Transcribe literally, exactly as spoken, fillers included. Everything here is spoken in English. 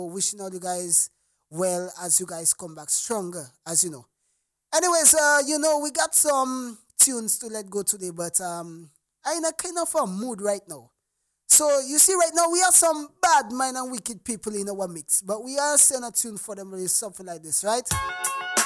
wishing all you guys well as you guys come back stronger, as you know. Anyways, uh, you know, we got some tunes to let go today, but um, I'm in a kind of a mood right now. So you see, right now we have some bad mind and wicked people in our mix, but we are sending a tune for them with something like this, right?